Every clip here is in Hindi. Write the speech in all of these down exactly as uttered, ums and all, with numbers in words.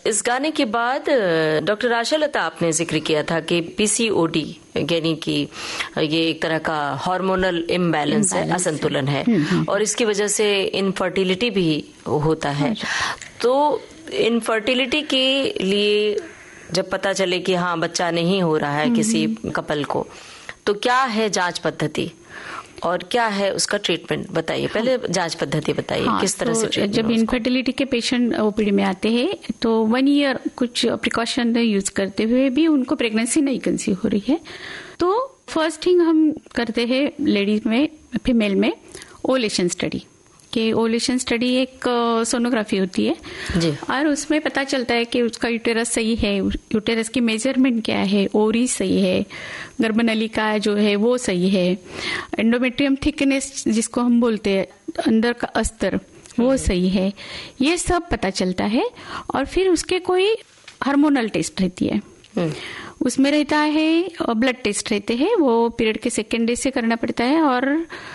इस गाने के बाद डॉक्टर आशा लता, आपने जिक्र किया था कि पीसीओडी यानी कि ये एक तरह का हार्मोनल इम्बैलेंस है, असंतुलन है, और इसकी वजह से इनफर्टिलिटी भी होता है। तो इनफर्टिलिटी के लिए जब पता चले कि हाँ बच्चा नहीं हो रहा है किसी कपल को, तो क्या है जांच पद्धति और क्या है उसका ट्रीटमेंट, बताइए। पहले हाँ, जांच पद्धति बताइए। हाँ, किस तरह तो से जब इनफर्टिलिटी के पेशेंट ओपीडी में आते हैं तो वन ईयर कुछ प्रिकॉशन यूज करते हुए भी उनको प्रेगनेंसी नहीं कंसीव हो रही है, तो फर्स्ट थिंग हम करते हैं लेडीज में, फीमेल में ओवुलेशन स्टडी। कि ओवुलेशन स्टडी एक सोनोग्राफी होती है जी, और उसमें पता चलता है कि उसका यूटेरस सही है, यूटेरस की मेजरमेंट क्या है, ओवरी सही है, गर्भनलिका जो है वो सही है, एंडोमेट्रियम थिकनेस जिसको हम बोलते हैं अंदर का अस्तर वो सही है, ये सब पता चलता है। और फिर उसके कोई हार्मोनल टेस्ट रहती है, उसमें रहता है ब्लड टेस्ट रहते हैं, वो पीरियड के सेकेंड डे से करना पड़ता है और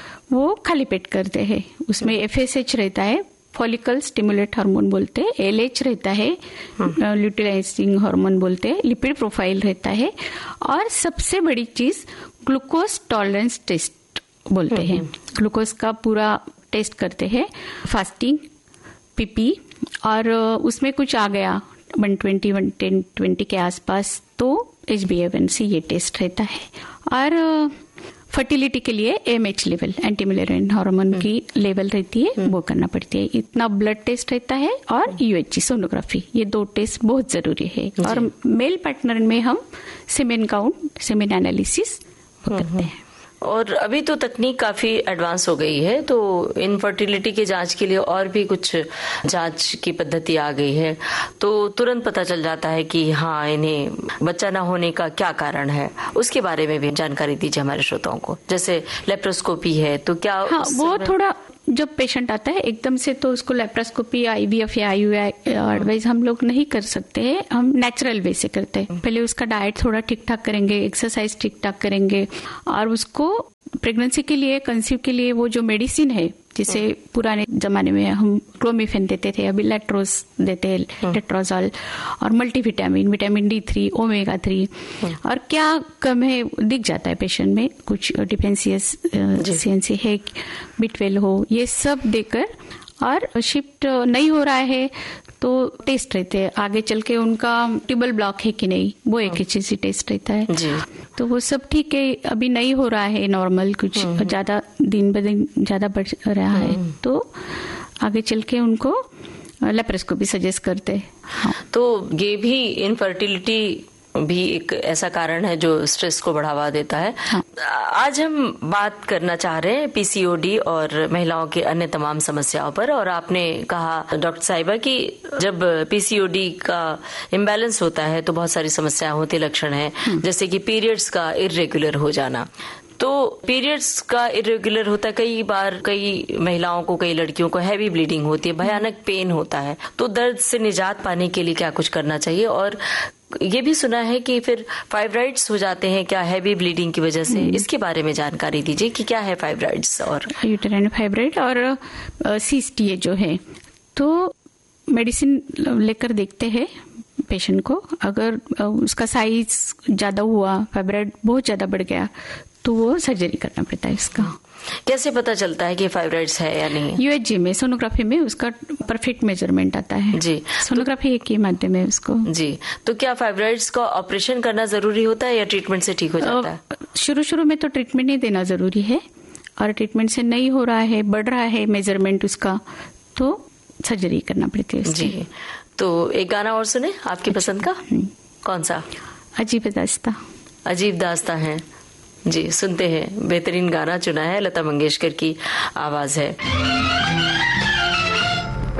वो खाली पेट करते हैं। उसमें एफएसएच रहता है, फॉलिकल स्टिमुलेट हार्मोन बोलते हैं, एलएच रहता है, ल्यूटिलाइजिंग हार्मोन बोलते हैं, लिपिड प्रोफाइल रहता है, और सबसे बड़ी चीज ग्लूकोज टॉलरेंस टेस्ट बोलते हैं। ग्लूकोज का पूरा टेस्ट करते हैं, फास्टिंग, पीपी, और उसमें कुछ आ गया one twenty one ten twenty के आसपास तो एच बी ए वन सी ये टेस्ट रहता है। और फर्टिलिटी के लिए एमएच लेवल, एंटी मिलेरियन हार्मोन की लेवल रहती है, वो करना पड़ती है। इतना ब्लड टेस्ट रहता है और यूएचजी सोनोग्राफी, ये दो टेस्ट बहुत जरूरी है। और मेल पार्टनर में हम सीमेन काउंट, सीमेन एनालिसिस करते हैं। और अभी तो तकनीक काफी एडवांस हो गई है, तो इनफर्टिलिटी की जांच के लिए और भी कुछ जांच की पद्धति आ गई है, तो तुरंत पता चल जाता है कि हाँ इन्हें बच्चा ना होने का क्या कारण है। उसके बारे में भी जानकारी दीजिए हमारे श्रोताओं को। जैसे लेप्रोस्कोपी है तो क्या हाँ, वो थोड़ा जब पेशेंट आता है एकदम से तो उसको लेप्रोस्कोपी, आईवीएफ या आईयूआई एडवाइस हम लोग नहीं कर सकते हैं, हम नेचुरल वे से करते हैं। पहले उसका डाइट थोड़ा ठीक ठाक करेंगे, एक्सरसाइज ठीक ठाक करेंगे, और उसको प्रेगनेंसी के लिए, कंसीव के लिए वो जो मेडिसिन है, जिसे पुराने जमाने में हम क्लोमिफेन देते थे, अभी लेट्रोज देते हैं, लेट्रोजॉल, और multivitamin, vitamin D three, omega three, और क्या कम है दिख जाता है पेशेंट में, कुछ डिफेंसियस डिफिशियंसी है, बी ट्वेल्व हो, ये सब देकर, और शिफ्ट नहीं हो रहा है तो टेस्ट रहते हैं आगे चल के उनका ट्यूबल ब्लॉक है कि नहीं, वो एक ही चीज टेस्ट रहता है जी। तो वो सब ठीक है, अभी नहीं हो रहा है नॉर्मल, कुछ ज्यादा दिन ब दिन ज्यादा बढ़ रहा है, तो आगे चल के उनको लेप्रोस्कोपी सजेस्ट करते हैं। हाँ। तो ये भी इनफर्टिलिटी भी एक ऐसा कारण है जो स्ट्रेस को बढ़ावा देता है। हाँ। आज हम बात करना चाह रहे हैं पीसीओडी और महिलाओं के अन्य तमाम समस्याओं पर। और आपने कहा डॉक्टर साहिबा कि जब पीसीओडी का इम्बैलेंस होता है तो बहुत सारी समस्याएं होती, लक्षण है, जैसे कि पीरियड्स का इर्रेगुलर हो जाना। तो पीरियड्स का इरेगुलर होता है, कई बार कई महिलाओं को, कई लड़कियों को हैवी ब्लीडिंग होती है, भयानक पेन होता है, तो दर्द से निजात पाने के लिए क्या कुछ करना चाहिए? और ये भी सुना है कि फिर फाइब्राइड्स हो जाते हैं क्या हैवी ब्लीडिंग की वजह से, इसके बारे में जानकारी दीजिए कि क्या है फाइब्राइड्स और यूटेराइन फाइब्राइड और सीस्टी जो है। तो मेडिसिन लेकर देखते हैं पेशेंट को, अगर उसका साइज ज्यादा हुआ, फाइब्राइड बहुत ज्यादा बढ़ गया, तो वो सर्जरी करना पड़ता है इसका। कैसे पता चलता है कि फाइब्राइड्स है या नहीं? यूएचजी में, सोनोग्राफी में उसका परफेक्ट मेजरमेंट आता है जी। सोनोग्राफी एक ही माध्यम है उसको जी। तो क्या फाइब्राइड्स का ऑपरेशन करना जरूरी होता है या ट्रीटमेंट से ठीक हो जाता है? शुरू शुरू में तो ट्रीटमेंट ही देना जरूरी है, और ट्रीटमेंट से नहीं हो रहा है, बढ़ रहा है मेजरमेंट उसका, तो सर्जरी करना पड़ती है उसकी। जी। तो एक गाना और सुने आपकी पसंद का, कौन सा? अजीब दास्तां। अजीब दास्तां है जी, सुनते हैं। बेहतरीन गाना चुना है, लता मंगेशकर की आवाज है।